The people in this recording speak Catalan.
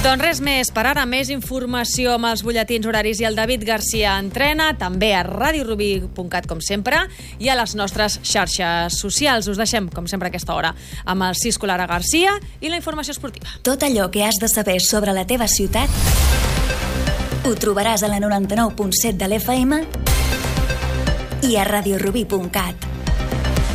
Doncs res més, per ara més informació amb els butlletins horaris i el David Garcia entrena, també a radiorubí.cat com sempre i a les nostres xarxes socials. Us deixem, com sempre, a aquesta hora amb el Cisco Lara Garcia i la informació esportiva. Tot allò que has de saber sobre la teva ciutat ho trobaràs a la 99.7 de l'FM i a radiorubí.cat.